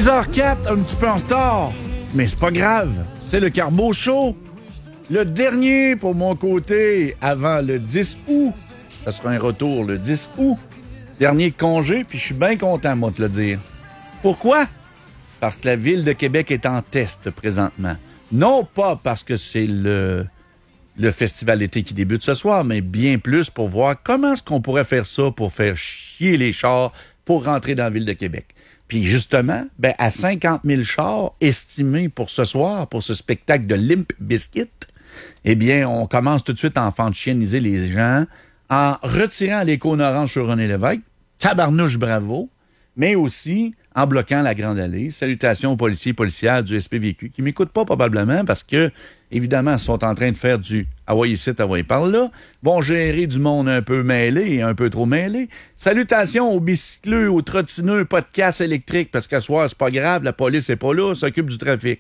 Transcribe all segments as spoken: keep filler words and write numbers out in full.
six heures quatre, un petit peu en retard. Mais c'est pas grave, c'est le Carbo Show. Le dernier pour mon côté avant le dix août. Ça sera un retour le dix août. Dernier congé, puis je suis bien content, moi, de te le dire. Pourquoi? Parce que la Ville de Québec est en test présentement. Non pas parce que c'est le, le festival d'été qui débute ce soir, mais bien plus pour voir comment est-ce qu'on pourrait faire ça pour faire chier les chars pour rentrer dans la Ville de Québec. Puis justement, ben à cinquante mille chars estimés pour ce soir, pour ce spectacle de Limp Bizkit, eh bien, on commence tout de suite à enfantianiser les gens en retirant les cônes oranges sur René Lévesque, tabarnouche bravo, mais aussi en bloquant la Grande Allée. Salutations aux policiers et policières du S P V Q qui m'écoutent pas probablement parce que, évidemment, ils sont en train de faire du « Hawaii ici, Hawaii par là », vont gérer du monde un peu mêlé et un peu trop mêlé. Salutations aux bicycleux, aux trottineux, pas de casse électrique parce qu'à soir, c'est pas grave, la police est pas là, s'occupe du trafic.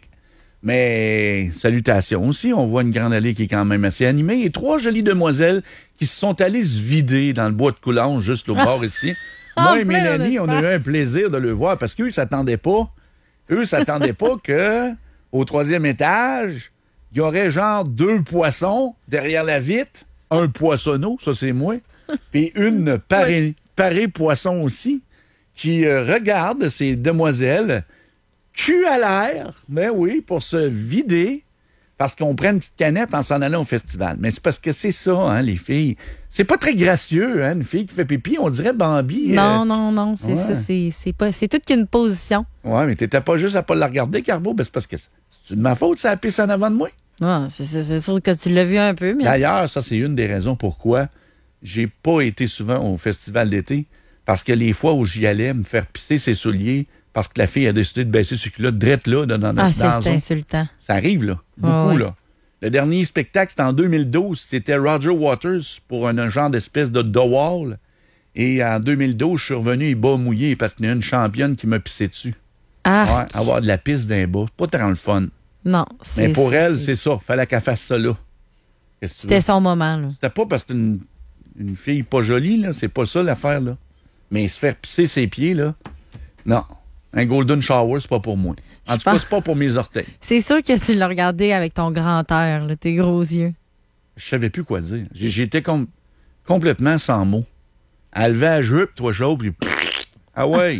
Mais salutations aussi, on voit une Grande Allée qui est quand même assez animée et trois jolies demoiselles qui se sont allées se vider dans le bois de Coulanges, juste au bord ici. Moi et Mélanie, on a eu un plaisir de le voir parce qu'eux, ils s'attendaient pas. Eux, s'attendaient pas que au troisième étage, il y aurait genre deux poissons derrière la vitre, un poissonneau, ça c'est moi, puis une parée, parée poisson aussi, qui euh, regarde ces demoiselles cul à l'air, ben oui, pour se vider, parce qu'on prend une petite canette en s'en allant au festival. Mais c'est parce que c'est ça, hein, les filles. C'est pas très gracieux, hein, une fille qui fait pipi, on dirait Bambi. Non, euh... non, non, c'est ouais. ça, c'est, c'est pas, c'est toute qu'une position. Ouais, mais t'étais pas juste à pas la regarder, Carbo, ben c'est parce que c'est de ma faute, ça a pissé en avant de moi. Ah, c'est, c'est, c'est sûr que tu l'as vu un peu, mais... D'ailleurs, ça, c'est une des raisons pourquoi j'ai pas été souvent au festival d'été, parce que les fois où j'y allais me faire pisser ses souliers, parce que la fille a décidé de baisser ses culottes drette là, dans, dans, Ah, dans c'est, dans c'est insultant. Ça arrive, là. Beaucoup, ah, ouais. là. Le dernier spectacle, c'était en deux mille douze. C'était Roger Waters pour un, un genre d'espèce de The Wall. Et en deux mille douze, je suis revenu et bas mouillé parce qu'il y a une championne qui m'a pissé dessus. Ah! Ouais, avoir de la pisse d'un bas. Pas tant le fun. Non, c'est... Mais pour c'est, elle, c'est... c'est ça. Fallait qu'elle fasse ça là. Qu'est-ce que tu C'était veux? son moment, là. C'était pas parce que c'était une, une fille pas jolie, là. C'est pas ça l'affaire, là. Mais se faire pisser ses pieds, là, non. Un golden shower, c'est pas pour moi. En Je tout cas, pense... c'est pas pour mes orteils. C'est sûr que tu l'as regardé avec ton grand air, là, tes gros yeux. Je savais plus quoi dire. J'étais com- complètement sans mots. Elle levait la jupe, toi chaud, puis ah ouais.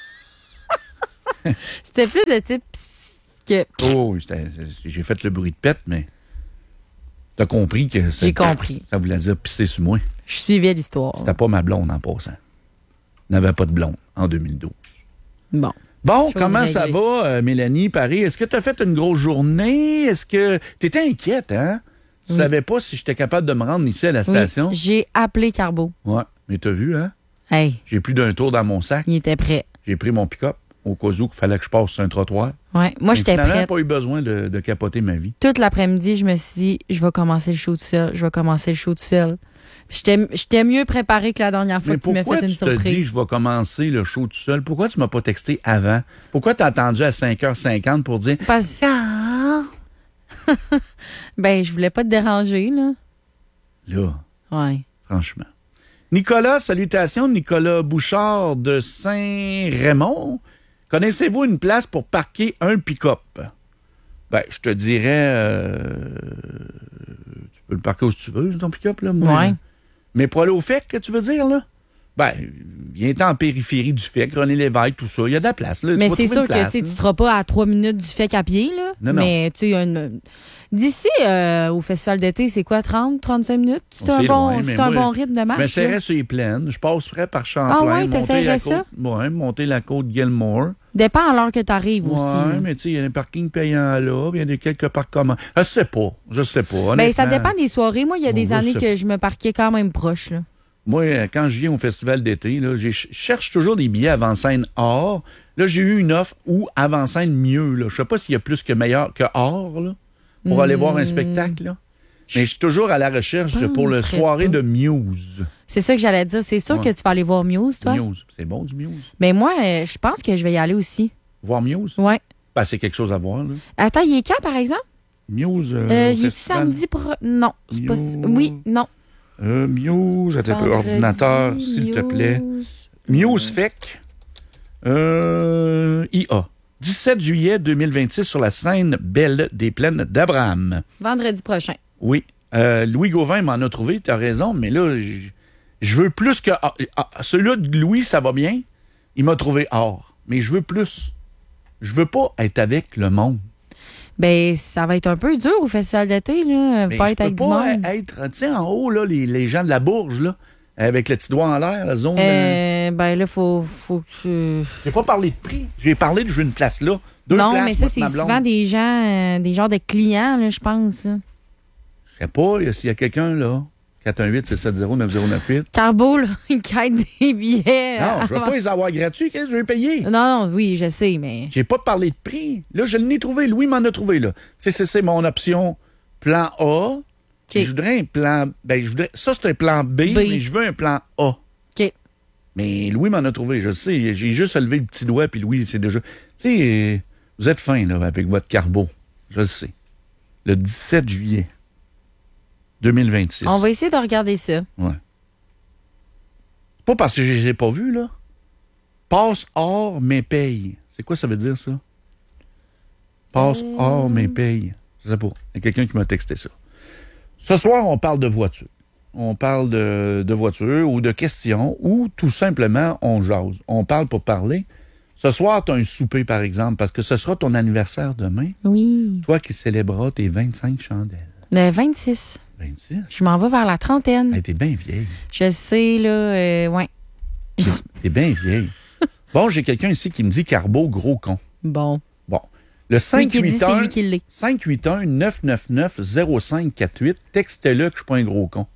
C'était plus de type que... Oh, c'était, j'ai fait le bruit de pète, mais t'as compris que ça, J'ai compris. Ça voulait dire pisser sur moi. Je suivais l'histoire. C'était pas ma blonde en passant. N'avait pas de blonde en deux mille douze. Bon. Bon, Chose comment réglée. ça va, euh, Mélanie, Paris? Est-ce que tu as fait une grosse journée? Est-ce que t'étais inquiète, hein? Tu Oui. savais pas si j'étais capable de me rendre ici à la station? Oui, j'ai appelé Carbo. Ouais, mais t'as vu, hein? Hey, J'ai plus d'un tour dans mon sac. il était prêt. J'ai pris mon pick-up au cas où qu'il fallait que je passe sur un trottoir. Ouais, moi, Mais j'étais finalement, j'ai prête. pas eu besoin de, de capoter ma vie. Toute l'après-midi, je me suis dit, je vais commencer le show tout seul. Je vais commencer le show tout seul. J'étais, j'étais mieux préparée que la dernière fois Mais que tu m'as pourquoi fait une tu te surprise. dis je vais commencer le show tout seul? Pourquoi tu m'as pas texté avant? Pourquoi t'as attendu à cinq heures cinquante pour dire Parce... Ah! Ben, je voulais pas te déranger, là. Là, Ouais. franchement. Nicolas, salutations, Nicolas Bouchard de Saint-Raymond. Connaissez-vous une place pour parquer un pick-up? Ben, je te dirais, euh, tu peux le parquer où tu veux, ton pick-up, là. Moi, Ouais. Mais pour aller au F E C, que tu veux dire, là? Ben, viens-t'en en périphérie du F E C, René Lévesque, tout ça. Il y a de la place, là. Tu Mais vas c'est trouver sûr une que place, tu sais, là. tu seras pas à trois minutes du F E C à pied, là. Non, non. Mais tu sais, il y a une... d'ici euh, au festival d'été, c'est quoi, trente, trente-cinq minutes? C'est On un sait bon, loin, mais c'est un moi, bon rythme de Je marche. m'essaierais là. sur les plaines. Je passerais par Champlain. Ah ouais, monter t'essaierais la ça? côte, ouais, monter la côte Gilmore. Dépend à l'heure que tu arrives Ouais, aussi. là. mais tu sais, il y a des parkings payants là, il y a des quelques parcs communs. Je sais pas, je sais pas. Ben, ça honnêtement. dépend des soirées. Moi, il y a Bon, des je années sais que je me parquais quand même proche, là. Moi, quand je viens au festival d'été, là, je cherche toujours des billets avant-scène or. Là, j'ai eu une offre ou avant-scène mieux. Là. Je sais pas s'il y a plus que meilleur que or là, pour Hmm. aller voir un spectacle. Là. Mais je suis toujours à la recherche de, pour le penserais soirée pas. de Muse. C'est ça que j'allais dire. C'est sûr Ouais. que tu vas aller voir Muse, toi? Muse, c'est bon du Muse. Mais moi, euh, je pense que je vais y aller aussi. Voir Muse? Ouais. Ben, c'est quelque chose à voir. Là. Attends, il est quand, par exemple? Muse. Euh, Euh, au il est festival. samedi pour... Non, c'est pas... Muse. Oui, non. Euh, Muse, attends un peu, Vendredi, ordinateur, s'il te plaît. Muse. Muse F E C. Euh, I A. dix-sept juillet deux mille vingt-six sur la scène Belle des Plaines d'Abraham. Vendredi prochain. Oui. Euh, Louis Gauvin m'en a trouvé, tu as raison, mais là, je, je veux plus que... Ah, ah, celui-là de Louis, ça va bien. Il m'a trouvé or. Mais je veux plus. Je veux pas être avec le monde. Ben, ça va être un peu dur au festival d'été, là. Mais Pas je être peux avec du pas monde. être, tu sais, en haut, là, les, les gens de la Bourge, là, avec le petit doigt en l'air, la zone... Euh, ben là, faut, faut que tu... J'ai pas parlé de prix. J'ai parlé de je veux une place là. Deux non, places, mais ça, moi, c'est ma blonde. souvent des gens, euh, des genres de clients, là, je pense. là. Je sais pas, s'il y a quelqu'un, là, quatre un huit, six sept zéro, neuf zéro neuf huit. Carbo, là, il quête des billets. Non, je veux avant- pas les avoir gratuits, qu'est-ce que je vais payer? Non, non, oui, je sais, mais... J'ai pas parlé de prix. Là, je l'ai trouvé. Louis m'en a trouvé, là. Tu sais, c'est, c'est mon option plan A. Je voudrais un plan... Ben, je voudrais... Ça, c'est un plan B, B. mais je veux un plan A. OK. Mais Louis m'en a trouvé, je sais. J'ai juste levé le petit doigt, puis Louis, c'est déjà... Tu sais, euh, vous êtes fin, là, avec votre carbo. Je le sais. Le dix-sept juillet deux mille vingt-six. On va essayer de regarder ça. Ouais. Pas parce que je les ai pas vus, là. Passe hors, mais paye. C'est quoi ça veut dire, ça? Passe Euh... hors, mais paye. Je sais pas. Il y a quelqu'un qui m'a texté ça. Ce soir, on parle de voiture. On parle de, de voiture ou de questions ou tout simplement, on jase. On parle pour parler. Ce soir, tu as un souper, par exemple, parce que ce sera ton anniversaire demain. Oui. Toi qui célébreras tes vingt-cinq chandelles. Le vingt-six. vingt-six? Je m'en vais vers la trentaine. Hey, t'es bien vieille. Je sais, là, euh, ouais. T'es, t'es bien vieille. Bon, j'ai quelqu'un ici qui me dit Carbo, gros con. Bon. Bon. Le Lui qui dit, c'est lui qui l'est. cinq huit un neuf neuf neuf zéro cinq quatre huit. Textez-le que je suis pas un gros con.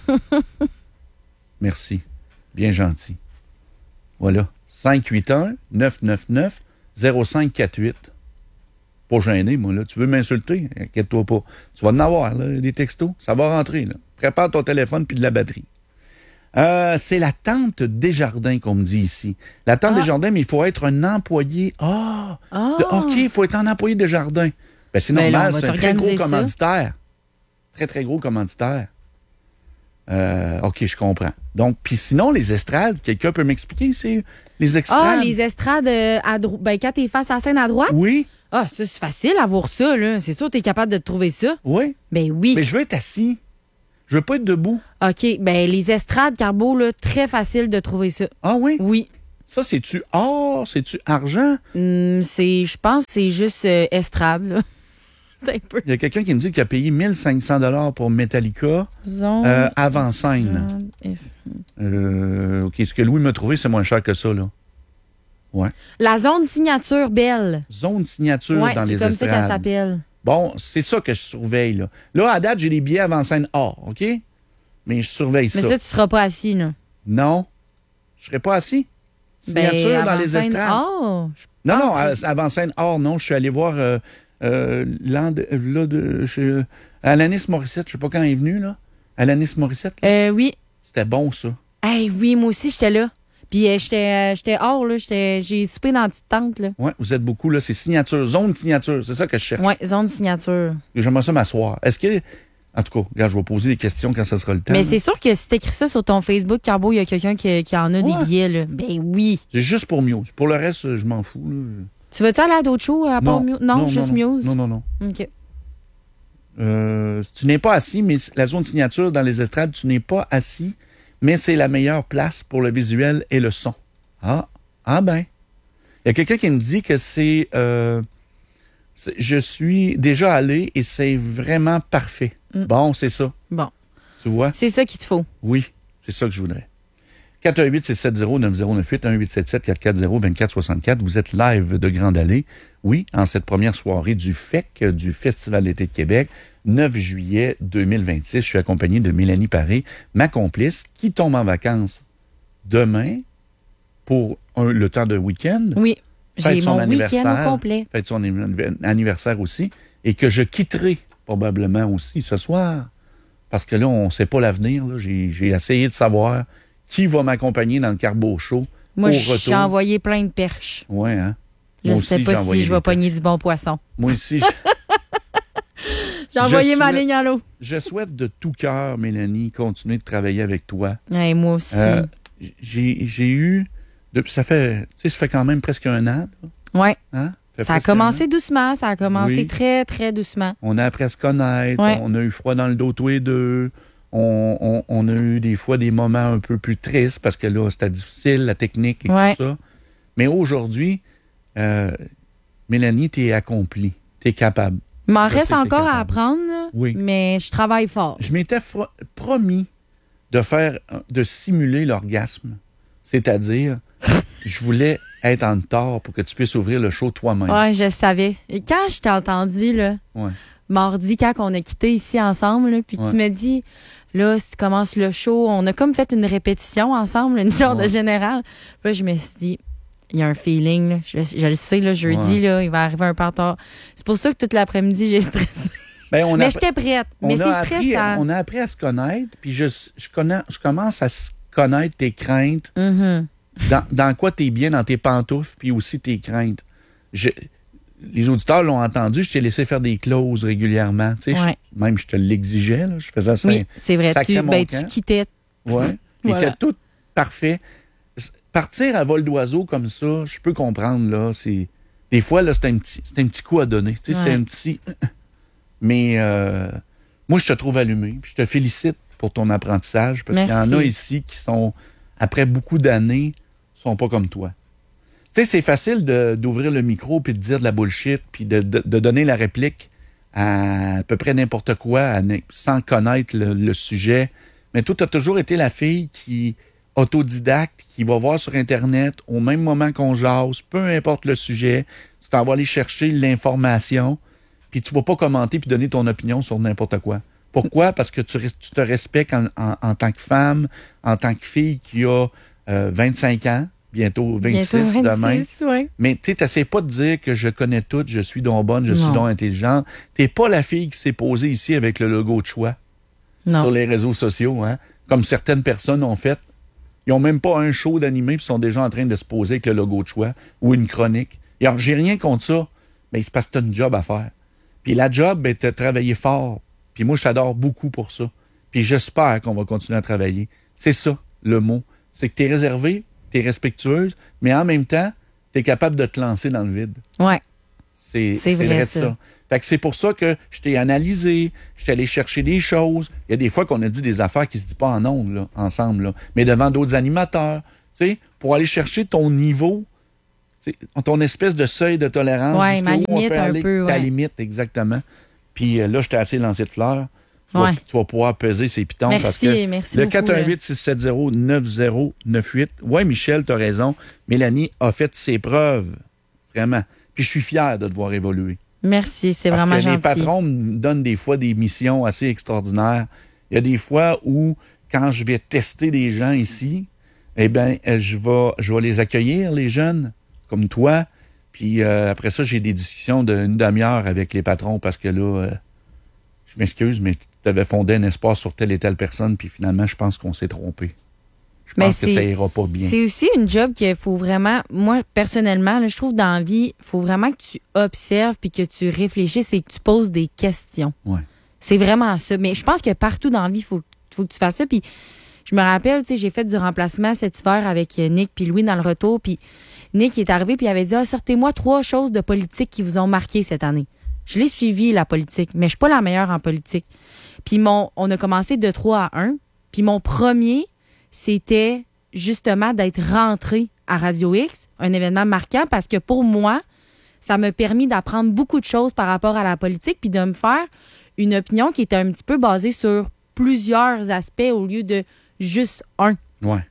Merci. Bien gentil. Voilà. cinq huit un neuf neuf neuf zéro cinq quatre huit. Pas gêné, moi, là. Tu veux m'insulter? Inquiète-toi pas. Tu vas en avoir, là, des textos. Ça va rentrer, là. Prépare ton téléphone puis de la batterie. Euh, c'est la tante Desjardins qu'on me dit ici. La tante Ah. Desjardins, mais il faut être un employé. Ah! Ah. De- OK, il faut être un employé Desjardins. Ben, c'est Ben là, normal, on va c'est un très gros t'organiser ça. commanditaire. Très, très gros commanditaire. Euh, OK, je comprends. Donc, puis sinon, les estrades, quelqu'un peut m'expliquer, c'est les estrades? Ah, les estrades euh, à droite. Ben, quand t'es face à la scène à droite. Oui, Ah, ça, c'est facile à voir ça, là. C'est sûr que t'es capable de te trouver ça. oui. Ben oui. Mais je veux être assis. Je veux pas être debout. OK. Ben, les estrades, Carbo, là, très facile de trouver ça. Ah oui? Oui. Ça, c'est-tu or? C'est-tu argent? Hum, c'est, je pense que c'est juste euh, estrade, là. T'as un peu. Il y a quelqu'un qui me dit qu'il a payé mille cinq cents dollars pour Metallica Zone, euh, avant scène. estrade, F. Euh, OK, ce que Louis m'a trouvé, c'est moins cher que ça, là. Ouais. La zone signature belle. Zone signature Ouais, dans c'est les comme ça estrades. qu'elle s'appelle. Bon, c'est ça que je surveille, là. Là, à date, j'ai les billets avant scène or, OK? Mais je surveille Mais ça. ça, tu seras pas assis, là. Non. Je serai pas assis. Signature Ben, dans les avant-scène, estrades. oh, je Non, pense non, que- à- avant scène or, non. Je suis allé voir euh, euh, l'an de, là, de, chez Alanis Morissette. Je sais pas quand elle est venue, là. Alanis Morissette. Euh, oui. C'était bon, ça. Hey, oui, moi aussi, j'étais là. Puis euh, j'étais, euh, j'étais hors, là. J'étais, j'ai soupé dans la petite tente, là. Ouais, vous êtes beaucoup, là. C'est signature, zone signature. C'est ça que je cherche. Ouais, zone signature. J'aimerais ça m'asseoir. Est-ce que. En tout cas, regarde, je vais poser des questions quand ça sera le temps. Mais là. c'est sûr que si t'écris ça sur ton Facebook, Carbo, il y a quelqu'un qui, qui en a Ouais. des billets, là. Ben oui. C'est juste pour Muse. Pour le reste, je m'en fous, là. Tu veux-tu aller à d'autres shows à part Muse? Non, juste non, Muse? Non, non, non. OK. Euh, tu n'es pas assis, mais la zone signature dans les estrades, tu n'es pas assis, mais c'est la meilleure place pour le visuel et le son. Ah, ah ben. Il y a quelqu'un qui me dit que c'est... euh, c'est- je suis déjà allé et c'est vraiment parfait. Mm. Bon, c'est ça. Bon. Tu vois? C'est ça qu'il te faut. Oui, c'est ça que je voudrais. quatre un huit, six sept zéro, neuf zéro neuf huit, un huit sept sept, quatre quatre zéro, deux quatre six quatre. Vous êtes live de Grande Allée. Oui, en cette première soirée du F E C, du Festival d'été de Québec, neuf juillet deux mille vingt-six. Je suis accompagné de Mélanie Paré, ma complice, qui tombe en vacances demain pour un- le temps de week-end. Oui. Fête J'ai son mon week-end anniversaire. au complet. Fête son anniv- anniversaire aussi. Et que je quitterai probablement aussi ce soir. Parce que là, on ne sait pas l'avenir. là. J'ai, j'ai essayé de savoir qui va m'accompagner dans le Carbo Show Moi, au j'ai retour. envoyé plein de perches. Ouais, hein? Je Moi ne sais aussi, pas j'ai envoyé si je des vais perches. pogner du bon poisson. Moi aussi, je, J'ai envoyé ma souhaite- ligne à l'eau. je souhaite de tout cœur, Mélanie, continuer de travailler avec toi. Ouais, moi aussi. Euh, j'ai, j'ai eu... Depuis, ça fait, tu sais, ça fait quand même presque un an. Là, ouais. hein? Ça fait Ça a presque commencé doucement, ça a commencé Oui. très, très doucement. On a appris à se connaître, Ouais. on a eu froid dans le dos tous les deux. On, on, on a eu des fois des moments un peu plus tristes parce que là, c'était difficile, la technique et Ouais. tout ça. Mais aujourd'hui, euh, Mélanie, t'es accomplie. T'es capable. Il m'en Je reste sais que t'es encore à capable. apprendre, là, Oui. mais je travaille fort. Je m'étais fro- promis de faire, de simuler l'orgasme. C'est-à-dire, je voulais être en retard pour que tu puisses ouvrir le show toi-même. Ouais, je savais. Et quand je t'ai entendu, là, Ouais. mardi, quand on a quitté ici ensemble, là, puis Ouais. tu m'as dit, là, si tu commences le show, on a comme fait une répétition ensemble, une genre Ouais. de général. Puis là, je me suis dit, il y a un feeling, là. Je, je le sais, là, jeudi, Ouais. là, il va arriver un peu en retard. C'est pour ça que toute l'après-midi, j'ai stressé. Ben, on a- mais j'étais prête. Mais on c'est a appris, stressant. on a appris à se connaître, puis je, je, connais, je commence à s- connaître tes craintes, Mhm. dans, dans quoi t'es bien, dans tes pantoufles, puis aussi tes craintes. Je, les auditeurs l'ont entendu, je t'ai laissé faire des clauses régulièrement. Tu sais, je- Ouais. même je te l'exigeais, là, je faisais ça. Oui, c'est vrai. sacré Tu, mon ben, camp. tu quittais. Ouais. Voilà. Était tout parfait. S- Partir à vol d'oiseau comme ça, je peux comprendre, là. C'est, des fois, là, c'est un petit, c'est un petit coup à donner. Tu sais, Ouais. c'est un petit. Mais euh, moi, je te trouve allumé. Puis je te félicite pour ton apprentissage parce qu'il y en a Merci. ici qui sont, après beaucoup d'années, sont pas comme toi. Tu sais, c'est facile de- d'ouvrir le micro puis de dire de la bullshit puis de, de- de donner la réplique à à peu près n'importe quoi à n- sans connaître le, le sujet. Mais toi, tu as toujours été la fille qui autodidacte, qui va voir sur Internet au même moment qu'on jase, peu importe le sujet, tu t'en vas aller chercher l'information, puis tu vas pas commenter puis donner ton opinion sur n'importe quoi. Pourquoi? Parce que tu, res- tu te respectes en, en- en tant que femme, en tant que fille qui a euh, vingt-cinq ans, bientôt vingt-six, Bientôt demain. vingt-six, ouais. Mais tu sais, t'essaies pas de dire que je connais tout, je suis donc bonne, je suis Non. donc intelligente. T'es pas la fille qui s'est posée ici avec le logo de choix Non. sur les réseaux sociaux, hein, comme certaines personnes ont fait. Ils ont même pas un show d'animé puis sont déjà en train de se poser avec le logo de choix ou une chronique. Et alors, j'ai rien contre ça, mais c'est parce que t'as une job à faire. Puis la job, ben, t'as travaillé fort. Puis moi, je t'adore beaucoup pour ça. Puis j'espère qu'on va continuer à travailler. C'est ça, le mot. C'est que t'es réservée, t'es respectueuse, mais en même temps, t'es capable de te lancer dans le vide. Ouais. C'est C'est c'est vrai, vrai, ça. ça. Fait que c'est pour ça que je t'ai analysé, je t'ai allé chercher des choses. Il y a des fois qu'on a dit des affaires qui se disent pas en ondes, là, ensemble, là, mais devant d'autres animateurs, tu sais, pour aller chercher ton niveau, tu sais, ton espèce de seuil de tolérance. Ouais, jusqu'où ma on limite peut un aller, peu, ta ouais. limite, exactement. Puis euh, là, je t'ai assez lancé de fleurs. Tu, vas, Ouais. tu vas pouvoir peser ces pitons. Merci, parce que merci le beaucoup, quatre un huit, six sept zéro, neuf zéro neuf huit. Ouais, Michel, t'as raison. Mélanie a fait ses preuves. Vraiment. Puis je suis fier de te voir évoluer. Merci, c'est Parce vraiment que gentil. les patrons me donnent des fois des missions assez extraordinaires. Il y a des fois où, quand je vais tester des gens ici, eh bien, euh, je vais, je vais les accueillir, les jeunes, comme toi. Puis euh, après ça, j'ai des discussions d'une demi-heure avec les patrons parce que là, euh, je m'excuse, mais tu avais fondé un espoir sur telle et telle personne, puis finalement, je pense qu'on s'est trompé. Je Mais pense que c'est- ça ira pas bien. C'est aussi une job qu'il faut vraiment, moi personnellement, là, je trouve dans la vie, il faut vraiment que tu observes puis que tu réfléchisses et que tu poses des questions. Ouais. C'est vraiment ça. Mais je pense que partout dans la vie, il faut, faut que tu fasses ça. Puis je me rappelle, tu sais, j'ai fait du remplacement cet hiver avec Nick puis Louis dans le retour. Puis Nick il est arrivé puis il avait dit ah, sortez-moi trois choses de politique qui vous ont marqué cette année. Je l'ai suivi, la politique, mais je suis pas la meilleure en politique. Puis mon, on a commencé de trois à un. Puis mon premier, c'était justement d'être rentré à Radio X, un événement marquant parce que pour moi, ça m'a permis d'apprendre beaucoup de choses par rapport à la politique puis de me faire une opinion qui était un petit peu basée sur plusieurs aspects au lieu de juste un. Ouais.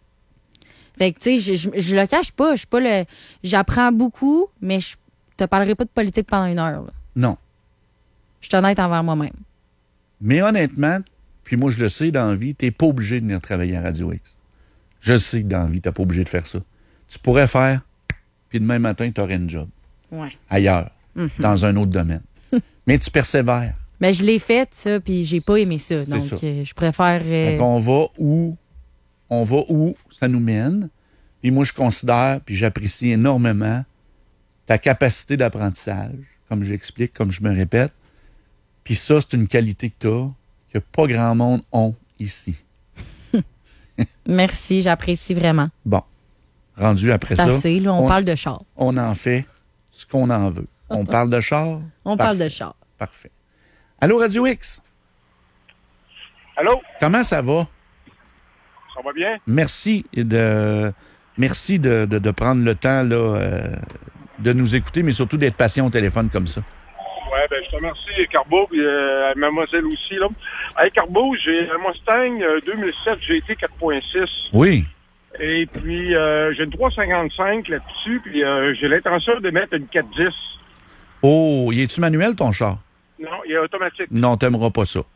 Fait que, tu sais, je, je, je le cache pas. Je suis pas le. J'apprends beaucoup, mais je te parlerai pas de politique pendant une heure. là. Non. Je suis honnête envers moi-même. Mais honnêtement, puis moi, je le sais, dans la vie, t'es pas obligé de venir travailler à Radio X. Je le sais que dans la vie, t'es pas obligé de faire ça. Tu pourrais faire, puis demain matin, tu aurais une job. Ouais. Ailleurs, Mm-hmm. dans un autre domaine. Mais tu persévères. Mais je l'ai fait, ça, puis j'ai pas aimé ça. Donc, ça. euh, je préfère. euh, Fait qu'on va où, on va où ça nous mène. Puis moi, je considère, puis j'apprécie énormément ta capacité d'apprentissage, comme j'explique, comme je me répète. Puis ça, c'est une qualité que tu as, que pas grand monde ont ici. Merci, j'apprécie vraiment. Bon, rendu après C'est ça, assez, là, on, on- parle de char. on en fait ce qu'on en veut. On parle de char? On Parfait. parle de char. Parfait. Allô, Radio X? Allô? Comment ça va? Ça va bien? Merci de merci de, de, de prendre le temps là, euh, de nous écouter, mais surtout d'être patient au téléphone comme ça. Ouais, ben je te remercie, Carbo, et euh, mademoiselle aussi, là. Hey, Carbo, j'ai un Mustang euh, deux mille sept G T quatre point six. Oui. Et puis, euh, j'ai une trois cinquante-cinq là-dessus, puis euh, j'ai l'intention de mettre une quatre dix. Oh, y est-tu manuel ton char? Non, il est automatique. Non, t'aimeras pas ça.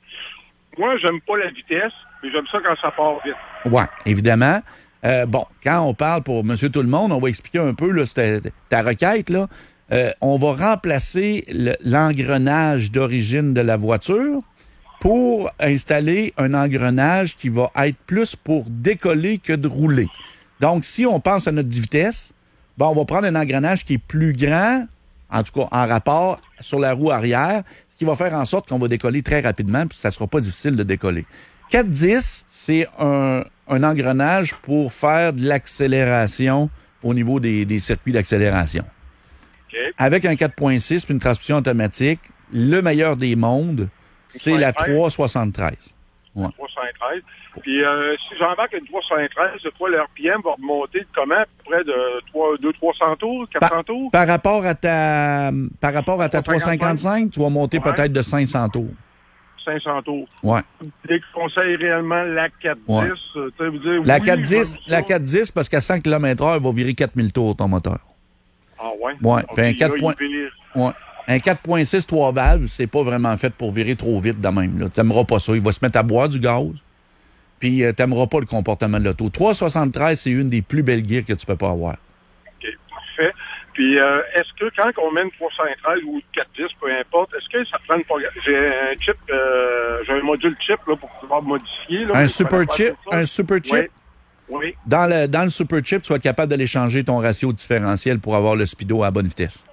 Moi, j'aime pas la vitesse, mais j'aime ça quand ça part vite. Oui, évidemment. Euh, bon, quand on parle pour Monsieur Tout-le-Monde, on va expliquer un peu là, ta, ta requête, là. Euh, on va remplacer le, l'engrenage d'origine de la voiture pour installer un engrenage qui va être plus pour décoller que de rouler. Donc, si on pense à notre vitesse, bon, on va prendre un engrenage qui est plus grand, en tout cas en rapport sur la roue arrière, ce qui va faire en sorte qu'on va décoller très rapidement, puis ça ne sera pas difficile de décoller. quatre dix, c'est un, un engrenage pour faire de l'accélération au niveau des, des circuits d'accélération. Okay. Avec un quatre point six puis une transmission automatique, le meilleur des mondes, c'est la trois soixante-treize. Ouais. trois soixante-treize. Puis euh, si j'embarque une trois soixante-treize, le fois l'R P M va remonter de comment? À peu près de deux cents trois cents tours, quatre cents par, tours? Par rapport à ta par rapport à ta trois cinquante-cinq, tu vas monter ouais. peut-être de cinq cents tours. cinq cents tours. Ouais. Dès que je conseille réellement la quatre dix, ouais. euh, tu veux dire, la oui, quatre dix, la quatre dix, parce qu'à cent kilomètres heure, elle va virer quatre mille tours ton moteur. Ah ouais? Ouais. Okay, Puis un quatre là, point... vire... ouais. Un quatre point six trois valves, c'est pas vraiment fait pour virer trop vite de même. Là. T'aimeras pas ça. Il va se mettre à boire du gaz. Puis euh, t'aimeras pas le comportement de l'auto. trois soixante-treize, c'est une des plus belles gears que tu peux pas avoir. OK, parfait. Puis euh, est-ce que quand on met une trois soixante-treize ou une quatre dix, peu importe, est-ce que ça prend une... J'ai un chip, euh, j'ai un module chip là, pour pouvoir modifier. Là, un super chip? Un super chip? Oui. Oui. Dans le, dans le super chip, tu vas être capable d'aller changer ton ratio différentiel pour avoir le speedo à bonne vitesse.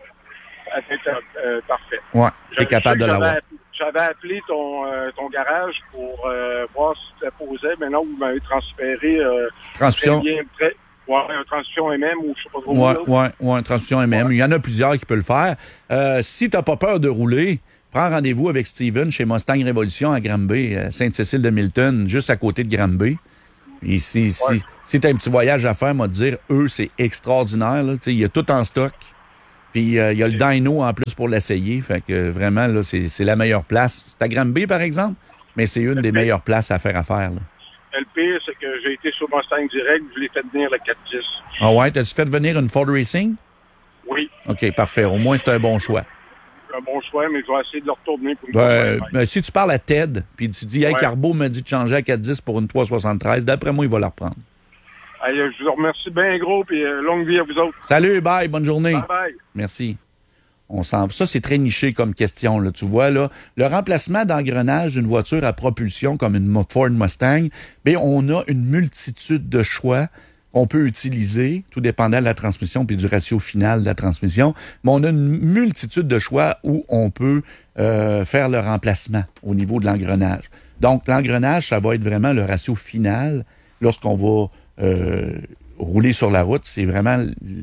Euh, parfait. Ouais, tu es capable de l'avoir. J'avais, j'avais appelé ton, euh, ton garage pour euh, voir si tu posais. Maintenant, vous m'avez transféré... Euh, transmission. Très bien, très, ouais, une transmission M M ou je sais pas trop. Ouais, ouais, ouais, une transmission M M. Ouais. Il y en a plusieurs qui peuvent le faire. Euh, si tu n'as pas peur de rouler, prends rendez-vous avec Steven chez Mustang Révolution à Granby, à Sainte-Cécile-de-Milton, juste à côté de Granby. Et si, si, ouais. si tu as un petit voyage à faire, moi te dire, eux, c'est extraordinaire. Il y a tout en stock. Puis il euh, y a le dyno en plus pour l'essayer. Fait que euh, vraiment, là, c'est, c'est la meilleure place. C'est à Granby, par exemple, mais c'est une des meilleures places à faire affaire. Là. Le pire, c'est que j'ai été sur Mustang Direct, je l'ai fait venir le quatre dix. Ah ouais? T'as-tu fait venir une Ford Racing? Oui. OK, parfait. Au moins, c'est un bon choix. Un bon choix, mais je vais essayer de le retourner pour une ben, ben, si tu parles à Ted, puis tu dis, hey, ouais. Carbo m'a dit de changer à quatre dix pour une trois soixante-treize, d'après moi, il va la reprendre. Allez, je vous remercie bien gros, puis euh, longue vie à vous autres. Salut, bye, bonne journée. Bye bye. Merci. On s'en... Ça, c'est très niché comme question, là, tu vois. Là. Le remplacement d'engrenage d'une voiture à propulsion comme une Ford Mustang, bien, on a une multitude de choix qu'on peut utiliser, tout dépendant de la transmission puis du ratio final de la transmission. Mais on a une multitude de choix où on peut euh, faire le remplacement au niveau de l'engrenage. Donc, l'engrenage, ça va être vraiment le ratio final lorsqu'on va euh, rouler sur la route. C'est vraiment...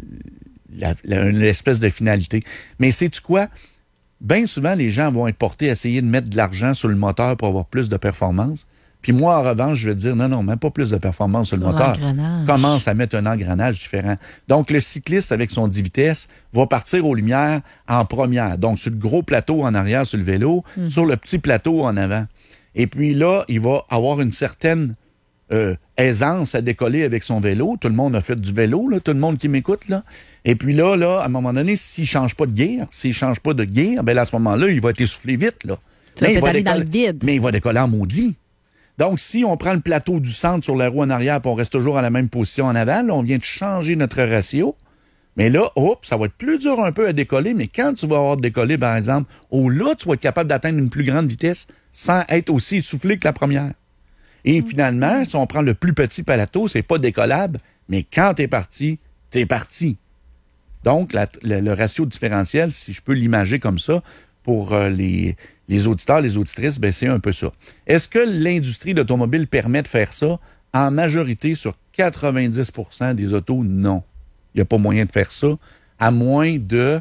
La, la, une espèce de finalité. Mais sais-tu quoi? Bien souvent, les gens vont être portés à essayer de mettre de l'argent sur le moteur pour avoir plus de performance. Puis moi, en revanche, je vais dire, non, non, même pas plus de performance sur, sur le moteur. L'engrenage. Commence à mettre un engrenage différent. Donc, le cycliste, avec son dix vitesses, va partir aux lumières en première. Donc, sur le gros plateau en arrière, sur le vélo, mmh. sur le petit plateau en avant. Et puis là, il va avoir une certaine... Euh, aisance à décoller avec son vélo. Tout le monde a fait du vélo, là, tout le monde qui m'écoute. Là. Et puis là, là, à un moment donné, s'il ne change pas de gear, s'il ne change pas de gear, ben là, à ce moment-là, il va être essoufflé vite. Là. Tu mais, il va décoller, dans le vide. mais il va décoller en maudit. Donc, si on prend le plateau du centre sur la roue en arrière et on reste toujours à la même position en avant, là, on vient de changer notre ratio. Mais là, hop, ça va être plus dur un peu à décoller, mais quand tu vas avoir décollé, par exemple, oh là, tu vas être capable d'atteindre une plus grande vitesse sans être aussi essoufflé que la première. Et finalement, si on prend le plus petit plateau, c'est pas décollable, mais quand t'es parti, t'es parti. Donc, la, le, le ratio différentiel, si je peux l'imager comme ça, pour euh, les, les auditeurs, les auditrices, ben c'est un peu ça. Est-ce que l'industrie d'automobile permet de faire ça? En majorité, sur quatre-vingt-dix pour cent des autos, non. Il n'y a pas moyen de faire ça, à moins de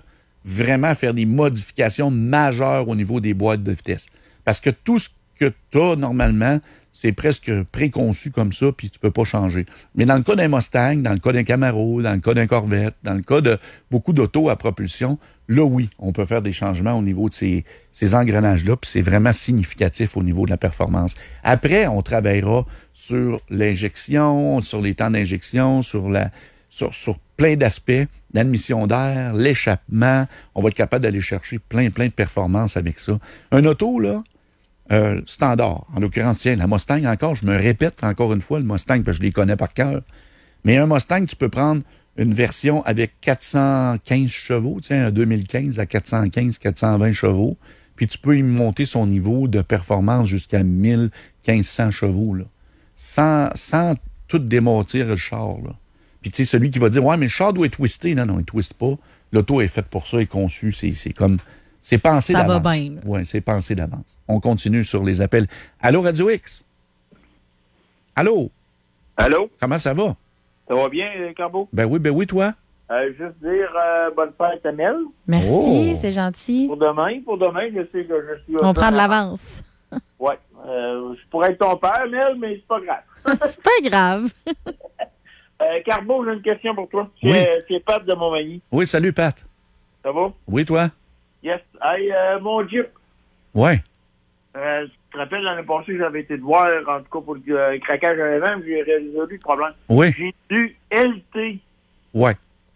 vraiment faire des modifications majeures au niveau des boîtes de vitesse. Parce que tout ce que tu as normalement, c'est presque préconçu comme ça, puis tu peux pas changer. Mais dans le cas d'un Mustang, dans le cas d'un Camaro, dans le cas d'un Corvette, dans le cas de beaucoup d'autos à propulsion, là, oui, on peut faire des changements au niveau de ces, ces engrenages-là, puis c'est vraiment significatif au niveau de la performance. Après, on travaillera sur l'injection, sur les temps d'injection, sur la sur, sur plein d'aspects, l'admission d'air, l'échappement. On va être capable d'aller chercher plein, plein de performances avec ça. Un auto, là, Euh, standard. En l'occurrence, tiens, la Mustang encore, je me répète encore une fois, le Mustang, parce que je les connais par cœur. Mais un Mustang, tu peux prendre une version avec quatre cent quinze chevaux, tiens, un deux mille quinze à quatre cent quinze, quatre cent vingt chevaux, puis tu peux y monter son niveau de performance jusqu'à mille quinze cents chevaux, là, sans, sans tout démonter le char, là. Puis tu sais, celui qui va dire, ouais, mais le char doit être twisté. Non, non, il ne twiste pas. L'auto est faite pour ça, est conçu, c'est, c'est comme... C'est pensé ça d'avance. Ça va bien. Oui, c'est pensé d'avance. On continue sur les appels. Allô, Radio X? Allô? Allô? Comment ça va? Ça va bien, Carbo? Ben oui, ben oui, toi? Euh, juste dire euh, bonne fête à Mel. Merci, oh. c'est gentil. Pour demain, pour demain, je sais que je suis... On prend de l'avance. Oui. Euh, je pourrais être ton père, Mel, mais c'est pas grave. C'est pas grave. euh, Carbo, j'ai une question pour toi. Oui. C'est, c'est Pat de Montmagny. Oui, salut, Pat. Ça va? Oui, toi? Yes. Hey, euh, mon Jeep. Ouais. Euh, tu te rappelles, l'année passée, j'avais été te voir, en tout cas, pour le euh, craquage à l'avant, j'ai résolu le problème. Oui. J'ai du L T Ouais.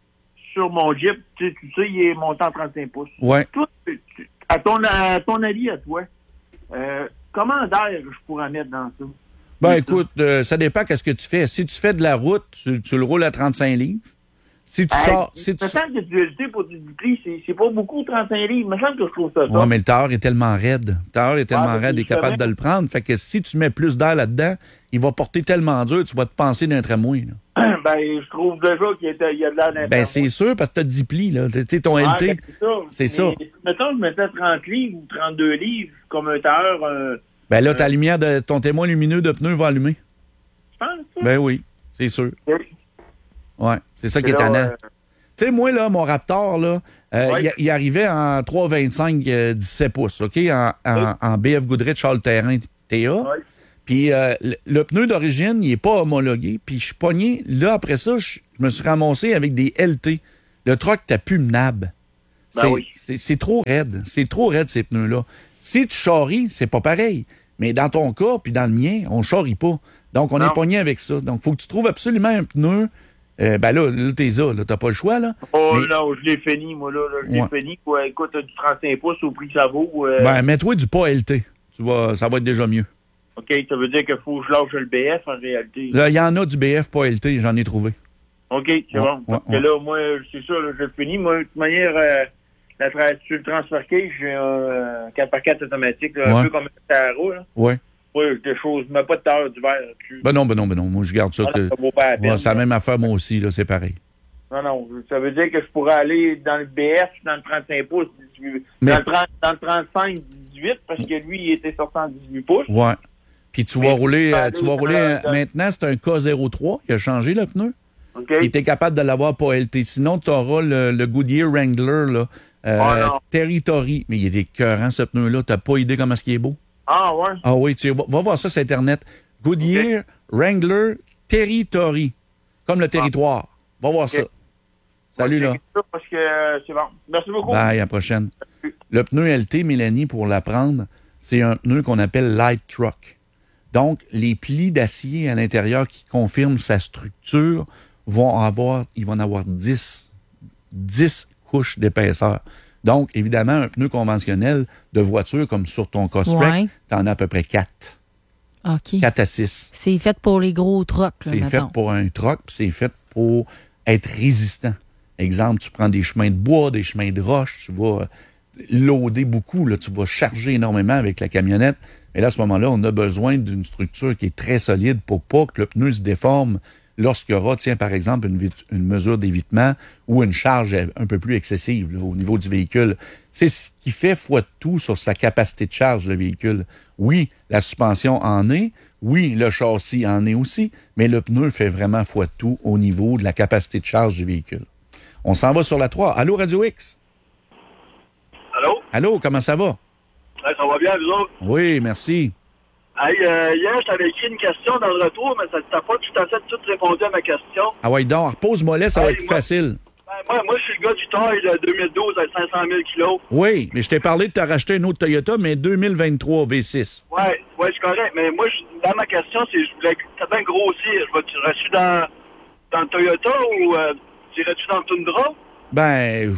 sur mon Jeep. Tu sais, tu sais, il est monté en trente-cinq pouces. Ouais. Toi, tu- tu- à, ton, à ton avis, à toi, euh, comment d'air je pourrais mettre dans ça? Ben C'est écoute, euh, ça dépend qu'est-ce que tu fais. Si tu fais de la route, tu, tu le roules à trente-cinq livres. Si tu Hey, sors... Si il tu... me semble que du L T pour du prix, c'est, c'est pas beaucoup, trente-cinq livres. Il me semble que je trouve ça. Ouais, mais le tailleur est tellement raide. Le tailleur est tellement Ah, ben, raide, il est capable de justement. le prendre. Fait que si tu mets plus d'air là-dedans, il va porter tellement dur, tu vas te penser d'un tramway, là. Ben, je trouve déjà qu'il y a, il y a de l'air d'un Ben, c'est sûr, parce que t'as dix plis, là. Tu sais, ton Ah, L T. ben, c'est ça. c'est Mais, ça. Mettons, je mettais trente livres ou trente-deux livres, comme un tailleur, euh, Ben là, ta lumière de ton témoin lumineux de pneu va allumer. je pense, ça. Ben oui, c'est sûr. Oui. Ouais, c'est ça qui est Là, tannant. euh, Tu sais, moi, là, mon Raptor, là, euh, Ouais. il, il arrivait en trois vingt-cinq euh, dix-sept pouces, OK? En, en, Oui. en B F Goodrich Charles Terrain T A. Ouais. Puis euh, le, le pneu d'origine, il est pas homologué. Puis je suis pogné. Là, après ça, je, je me suis ramassé avec des L T. Le truck t'as plus menable. Ben c'est, oui. c'est, c'est trop raide. C'est trop raide, ces pneus-là. Si tu charries, c'est pas pareil. Mais dans ton cas, puis dans le mien, on charrie pas. Donc, on Non. est pogné avec ça. Donc, faut que tu trouves absolument un pneu. Euh, ben là, là t'es ça. Là, t'as pas le choix, là. Oh Mais- non, je l'ai fini, moi, là. là je l'ai Ouais. fini, quoi. Écoute, du trente-cinq pouces au prix que ça vaut. euh, Ben, mets-toi du pas L T. Tu vas, ça va être déjà mieux. OK, ça veut dire qu'il faut que je lâche le B F, en réalité. Là, il y en a du B F pas L T, j'en ai trouvé. OK, c'est Ouais, bon. Parce ouais, que ouais. là, moi, c'est ça, là, je l'ai fini. Moi, de toute manière, euh, la tra- sur le transfer case, j'ai un euh, quatre par quatre automatique, là, Ouais. un peu comme un Taro, là. Ouais. Oui, des choses. Je mets pas de tailleur d'hiver là-dessus. Ben non, ben non, ben non. Moi, je garde ça. Ah, que... ça vaut pas la peine. Ouais, c'est la là. même affaire, moi aussi, là, c'est pareil. Non, non. Ça veut dire que je pourrais aller dans le B F, dans le trente-cinq pouces, dix-huit, Mais- dans, le trente, dans le trente-cinq, dix-huit, parce que lui, il était sorti en dix-huit pouces. Ouais. Puis tu Mais vas rouler, tu peux euh, tu vas aller rouler, dans- euh, dans- maintenant, c'est un K zéro trois. Il a changé le pneu. OK? Il était capable de l'avoir pas L T. Sinon, tu auras le, le Goodyear Wrangler, là. Euh, Ah, non. Territory. Mais il est écœurant, ce pneu-là. T'as pas idée comment est-ce qu'il est beau? Ah, ouais. Ah oui, tu va, va voir ça sur Internet. Goodyear Wrangler Territory. Comme le territoire. Va voir ça. Salut, là. C'est ça, parce que euh, c'est bon. Merci beaucoup. Bye, à la prochaine. Le pneu L T, Mélanie, pour l'apprendre, c'est un pneu qu'on appelle light truck. Donc, les plis d'acier à l'intérieur qui confirment sa structure vont avoir, ils vont en avoir dix, dix couches d'épaisseur. Donc, évidemment, un pneu conventionnel de voiture, comme sur ton Cosrec, Ouais. t'en as à peu près quatre. OK. quatre à six. C'est fait pour les gros trucks, là, C'est fait mettons. pour un truck, puis c'est fait pour être résistant. Exemple, tu prends des chemins de bois, des chemins de roche, tu vas loader beaucoup, là, tu vas charger énormément avec la camionnette. Mais là, à ce moment-là, on a besoin d'une structure qui est très solide pour pas que le pneu se déforme lorsqu'il y aura, tiens, par exemple, une, vit- une mesure d'évitement ou une charge un peu plus excessive là, au niveau du véhicule. C'est ce qui fait foi de tout sur sa capacité de charge, le véhicule. Oui, la suspension en est, oui, le châssis en est aussi, mais le pneu fait vraiment foi de tout au niveau de la capacité de charge du véhicule. On s'en va sur la trois. Allô, Radio X? Allô? Allô, comment ça va? Ouais, ça va bien, vous autres? Oui, merci. Hey, euh, hier, je t'avais écrit une question dans le retour, mais ça t'a pas tout à fait tout répondu à ma question. Ah ouais, donc, repose-moi là, ça hey, va être plus moi, facile. Ben, moi, moi, je suis le gars du taille de deux mille douze à cinq cent mille kilos. Oui, mais je t'ai parlé de te racheter une autre Toyota, mais deux mille vingt-trois V six. Ouais, ouais, c'est correct, mais moi, je, dans ma question, c'est je voulais peut-être bien grossir. Je vais-tu rester dans, dans le Toyota ou euh, irais-tu dans le Tundra? Ben,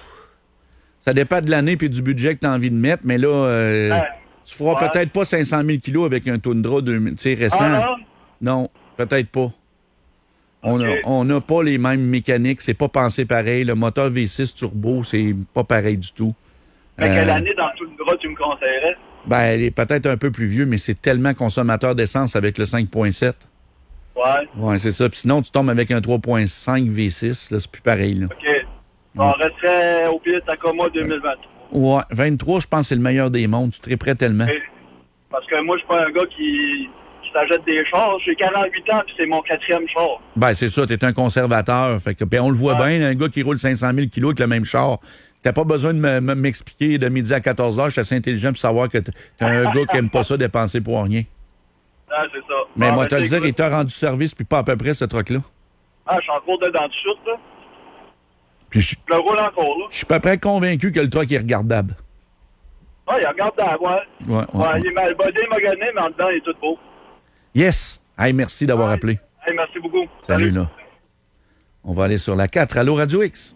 ça dépend de l'année et du budget que tu as envie de mettre, mais là, euh, ben, tu feras ouais. peut-être pas cinq cent mille kilos avec un Tundra deux mille, tu sais, récent. Ah, non? Non, peut-être pas. On n'a Okay. on a pas les mêmes mécaniques, c'est pas pensé pareil. Le moteur V six turbo, c'est pas pareil du tout. Mais Euh, quelle année dans le Tundra tu me conseillerais? Ben, elle est peut-être un peu plus vieux, mais c'est tellement consommateur d'essence avec le cinq point sept. Ouais. Ouais, c'est ça. Puis sinon, tu tombes avec un trois point cinq V six, là, c'est plus pareil, là. OK. On resterait au pied de Tacoma deux mille vingt-trois. Ouais, vingt-trois, je pense que c'est le meilleur des mondes. Tu triperais tellement. Et- Parce que moi, je suis pas un gars qui, qui s'achète des chars. J'ai quarante-huit ans, puis c'est mon quatrième char. Ben, c'est ça, t'es un conservateur. Fait que, ben, on le voit Ouais. bien, un gars qui roule cinq cent mille kilos avec le même char. T'as pas besoin de me- me- m'expliquer de midi à quatorze heures. Je suis assez intelligent pour savoir que t'es un gars qui aime pas ça dépenser pour rien. Ah, c'est ça. Mais Bon, moi, ben, te le c'est dire, écoute. il t'a rendu service, puis pas à peu près, ce truc-là. Ah, je suis en cours dedans de chute, là. Puis je Je le roule encore, là. je suis pas près convaincu que le truck est regardable. Ah, il regarde dans la voie. Ouais, ouais, Ouais, ouais. il est mal bodé, magané, mais en dedans, il est tout beau. Yes! Hey, merci d'avoir Ouais. appelé. Hey, merci beaucoup. Salut, là. On va aller sur la quatre. Allô, Radio X?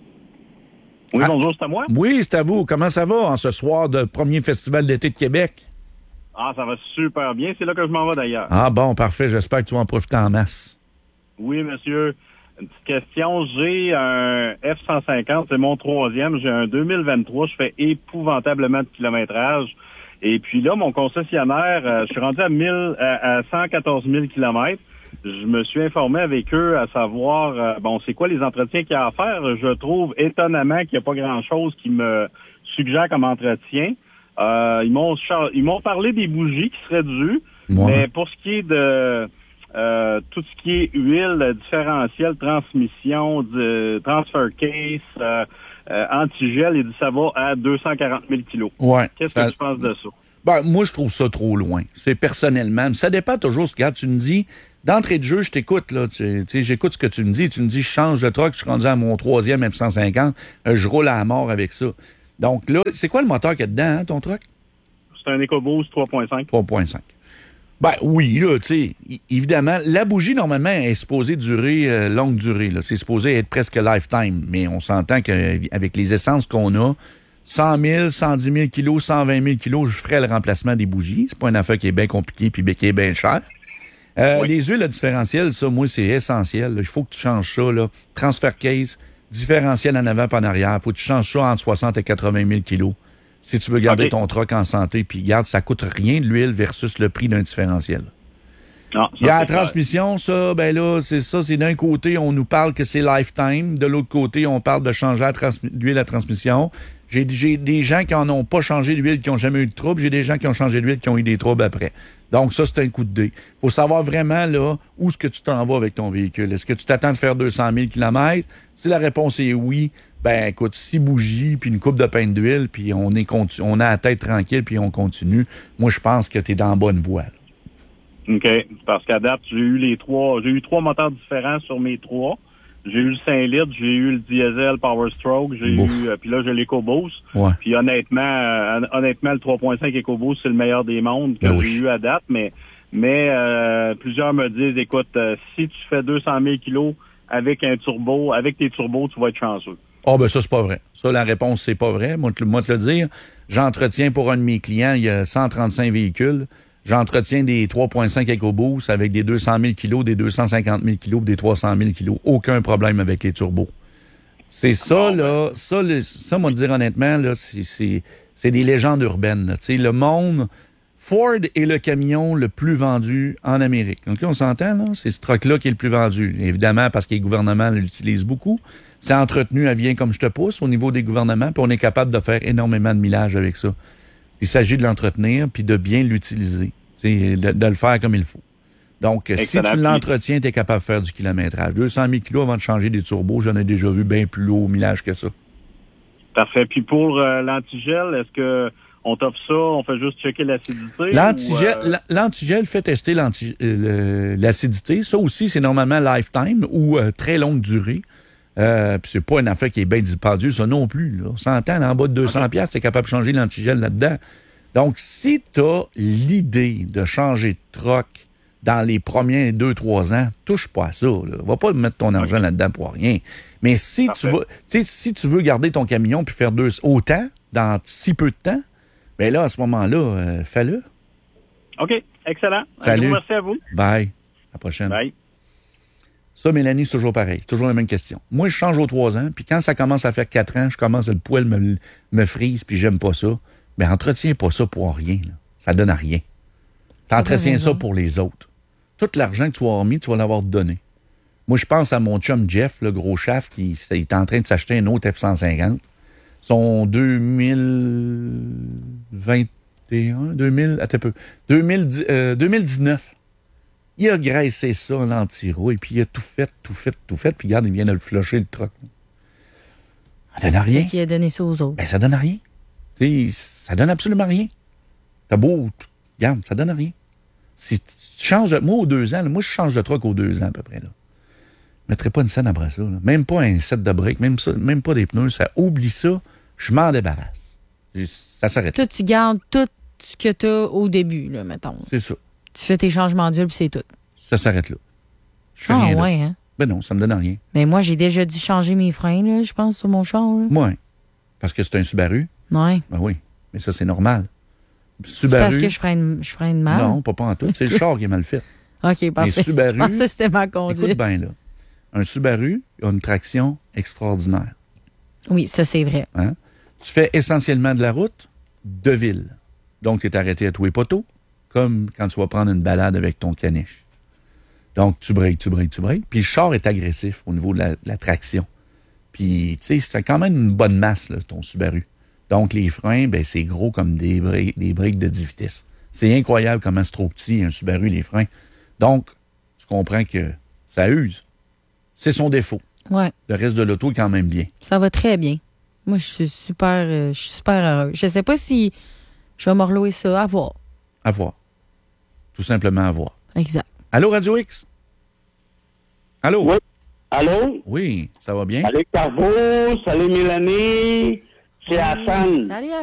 Oui, Ah. bonjour, c'est à moi? Oui, c'est à vous. Comment ça va en ce soir de premier festival d'été de Québec? Ah, ça va super bien. C'est là que je m'en vais d'ailleurs. Ah bon, parfait. J'espère que tu vas en profiter en masse. Oui, monsieur. Une petite question. J'ai un F cent cinquante, c'est mon troisième. J'ai un deux mille vingt-trois. Je fais épouvantablement de kilométrage. Et puis là, mon concessionnaire, euh, je suis rendu à, mille, à, à cent quatorze mille kilomètres. Je me suis informé avec eux à savoir, euh, bon, c'est quoi les entretiens qu'il y a à faire. Je trouve étonnamment qu'il n'y a pas grand-chose qui me suggère comme entretien. Euh, ils m'ont char- ils m'ont parlé des bougies qui seraient dues, Ouais. mais pour ce qui est de euh, tout ce qui est huile, différentiel, transmission, de, transfer case, euh, euh, antigel, il dit ça va à deux cent quarante mille kilos. Ouais. Qu'est-ce Ça- que tu penses de ça? Ben, moi, je trouve ça trop loin. C'est personnellement. Ça dépend toujours. Regarde, tu me dis, d'entrée de jeu, je t'écoute, là. Tu sais, j'écoute ce que tu me dis. Tu me dis, je change de truck, je suis rendu à mon troisième F cent cinquante, euh, je roule à la mort avec ça. Donc là, c'est quoi le moteur qu'il y a dedans, hein, ton truck? C'est un EcoBoost trois point cinq. trois point cinq. Ben oui, là, tu sais, é- évidemment, la bougie, normalement, est supposée durer euh, longue durée. Là. C'est supposé être presque lifetime. Mais on s'entend qu'avec les essences qu'on a, cent mille, cent dix mille kilos, cent vingt mille kilos, je ferais le remplacement des bougies. C'est pas une affaire qui est bien compliquée puis qui est bien chère. Euh, Oui. Les huiles à différentiel, ça, moi, c'est essentiel. là. Il faut que tu changes ça. Là. Transfer case, différentiel en avant et en arrière. Il faut que tu changes ça entre soixante et quatre-vingt mille kilos. Si tu veux garder OK. ton truck en santé, puis garde, ça coûte rien de l'huile versus le prix d'un différentiel. Non, ça, Il y a la c'est clair. transmission, ça, ben là, c'est ça, c'est d'un côté, on nous parle que c'est lifetime, de l'autre côté, on parle de changer la trans- l'huile à transmission. J'ai j'ai des gens qui en ont pas changé d'huile, qui ont jamais eu de trouble, j'ai des gens qui ont changé d'huile, qui ont eu des troubles après. Donc ça, c'est un coup de dé. Faut savoir vraiment, là, où est-ce que tu t'en vas avec ton véhicule. Est-ce que tu t'attends de faire deux cent mille kilomètres? Si la réponse est oui, ben écoute, six bougies, puis une coupe de pain d'huile, puis on est conti- on a la tête tranquille, puis on continue. Moi, je pense que tu es dans la bonne voie, là. OK. Parce qu'à date, j'ai eu les trois, j'ai eu trois moteurs différents sur mes trois. J'ai eu le cinq litres, j'ai eu le diesel Power Stroke, j'ai Bouf. eu, euh, puis là, j'ai l'EcoBoost. Ouais. Puis honnêtement, euh, honnêtement, le trois point cinq EcoBoost, c'est le meilleur des mondes que Ben j'ai oui. eu à date, mais, mais, euh, plusieurs me disent, écoute, euh, si tu fais deux cent mille kilos avec un turbo, avec tes turbos, tu vas être chanceux. Oh, ben ça, c'est pas vrai. Ça, la réponse, c'est pas vrai. Moi, te, moi, te le dire, j'entretiens pour un de mes clients, il y a cent trente-cinq véhicules. J'entretiens des trois point cinq EcoBoost avec des deux cent mille kilos, des deux cent cinquante mille kilos, des trois cent mille kilos. Aucun problème avec les turbos. C'est ça, là. Ça, le, ça, moi, te dire honnêtement, là, c'est, c'est, c'est des légendes urbaines, là. Tu sais, le monde, Ford est le camion le plus vendu en Amérique. OK, on s'entend, là? C'est ce truck-là qui est le plus vendu. Évidemment, parce que les gouvernements l'utilisent beaucoup. C'est entretenu à bien comme je te pousse au niveau des gouvernements, puis on est capable de faire énormément de millage avec ça. Il s'agit de l'entretenir puis de bien l'utiliser, de, de le faire comme il faut. Donc, Excellent. si tu l'entretiens, tu es capable de faire du kilométrage. deux cent mille kilos avant de changer des turbos, j'en ai déjà vu bien plus haut au millage que ça. Parfait. Puis pour euh, l'antigel, est-ce que on t'offre ça, on fait juste checker l'acidité? L'antigel, ou, euh... l'antigel fait tester l'anti, euh, l'acidité. Ça aussi, c'est normalement lifetime ou euh, très longue durée. Euh, puis c'est pas une affaire qui est bien dispendieuse, ça non plus. Là. On s'entend, là, en bas de deux cents dollars, okay. T'es capable de changer l'antigel là-dedans. Donc, si t'as l'idée de changer de troc dans les premiers deux trois ans, touche pas à ça. Là. Va pas mettre ton argent okay. là-dedans pour rien. Mais si Parfait. tu veux, tu sais, si tu veux garder ton camion puis faire deux autant dans si peu de temps, bien là, à ce moment-là, euh, fais-le. OK, excellent. Salut. Merci à vous. Bye. À la prochaine. Bye. Ça, Mélanie, c'est toujours pareil. C'est toujours la même question. Moi, je change aux trois ans, puis quand ça commence à faire quatre ans, je commence, le poil me, me frise, puis j'aime pas ça. Bien, entretiens pas ça pour rien. Là. Ça donne à rien. T'entretiens ça pour les autres. Tout l'argent que tu vas avoir mis, tu vas l'avoir donné. Moi, je pense à mon chum Jeff, le gros chef, qui est en train de s'acheter un autre F cent cinquante. Son deux mille vingt et un, deux mille, attends un peu, deux mille, euh, deux mille dix-neuf. Il a graissé ça, l'anti-rouille, puis il a tout fait, tout fait, tout fait, puis regarde, il vient de le flusher, le truck. Ça donne rien. Qui a donné ça aux autres. Ben, ça donne rien. T'sais, ça donne absolument rien. T'as beau, regarde, ça donne rien. Si tu changes de, moi, aux deux ans, là, moi, je change de truck aux deux ans, à peu près, là. Je mettrais pas une scène après ça, là. Même pas un set de break, même, ça, même pas des pneus, ça oublie ça, je m'en débarrasse. Ça s'arrête. Toi, tu gardes tout ce que tu as au début, là, mettons. C'est ça. Tu fais tes changements d'huile, puis c'est tout. Ça s'arrête là. Je fais ah, rien ouais, là. hein? Ben non, ça me donne rien. Mais moi, j'ai déjà dû changer mes freins, là, je pense, sur mon char. Oui. Parce que c'est un Subaru. Oui. Ben oui. Mais ça, c'est normal. Subaru. C'est parce que je freine, je freine mal? Non, pas, pas en tout. C'est le char qui est mal fait. OK, parfait. Les Subaru. Je pensais que c'était ma conduite. Écoute bien, là. Un Subaru a une traction extraordinaire. Oui, ça, c'est vrai. Hein? Tu fais essentiellement de la route de ville. Donc, tu es arrêté à tous les poteaux, comme quand tu vas prendre une balade avec ton caniche. Donc, tu breaks, tu breaks, tu breaks. Puis le char est agressif au niveau de la, la traction. Puis, tu sais, c'est quand même une bonne masse, là, ton Subaru. Donc, les freins, ben c'est gros comme des briques, des briques de dix vitesses. C'est incroyable comment c'est trop petit, un Subaru, les freins. Donc, tu comprends que ça use. C'est son défaut. Ouais. Le reste de l'auto est quand même bien. Ça va très bien. Moi, je suis super, euh, je suis super heureux. Je sais pas si je vais me relouer ça. À voir. À voir. Tout simplement à voir. Exact. Allô, Radio X? Allô? Oui. Allô? Oui, ça va bien? Salut, Carbo. Salut, Mélanie. C'est Hassan. Salut,